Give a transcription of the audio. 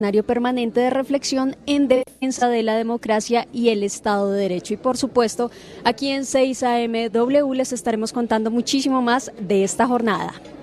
escenario permanente de reflexión en defensa de la democracia y el Estado de Derecho. Y por supuesto, aquí en 6 AM W les estaremos contando muchísimo más de esta jornada.